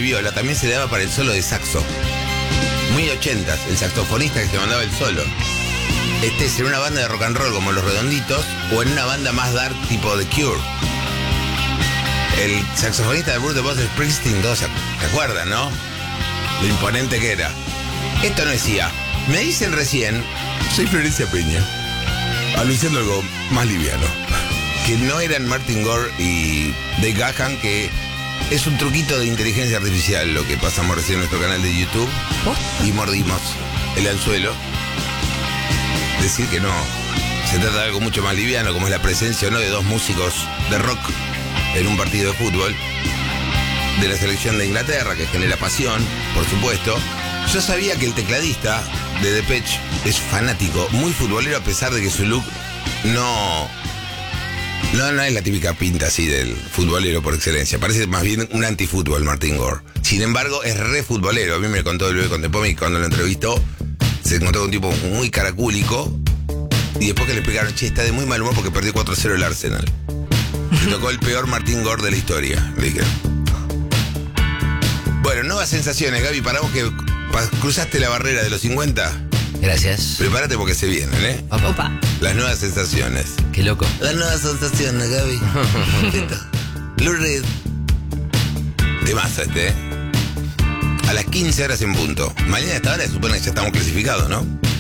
viola también se le daba para el solo de saxo. Muy 80s, el saxofonista que se mandaba el solo. Es en una banda de rock and roll como Los Redonditos o en una banda más dark tipo The Cure. El saxofonista de Bruce de Springsteen, todos se acuerdan, ¿no? Lo imponente que era. Esto no decía, me dicen recién, soy Florencia Peña, anunciando algo más liviano, que no eran Martin Gore y Dave Gahan, que es un truquito de inteligencia artificial lo que pasamos recién en nuestro canal de YouTube. Y mordimos el anzuelo. Decir que no, se trata de algo mucho más liviano, como es la presencia o no de dos músicos de rock en un partido de fútbol de la selección de Inglaterra, que genera pasión, por supuesto. Yo sabía que el tecladista de Depeche es fanático, muy futbolero, a pesar de que su look no es la típica pinta así del futbolero por excelencia. Parece más bien un antifútbol Martin Gore. Sin embargo, es re futbolero. A mí me contó Luis Contepomi cuando lo entrevistó. Se encontró con un tipo muy caracúlico. Y después que le explicaron, che, está de muy mal humor porque perdió 4-0 el Arsenal. Le tocó el peor Martin Gore de la historia. Le dije. Bueno, nuevas sensaciones, Gaby. Para vos que cruzaste la barrera de los 50. Gracias. Prepárate porque se vienen, ¿eh? Opa. Las nuevas sensaciones. Qué loco. Las nuevas sensaciones, Gaby. Lou Reed. Temazo este, ¿eh? A las 15 horas en punto. Mañana a esta hora se supone que ya estamos clasificados, ¿no?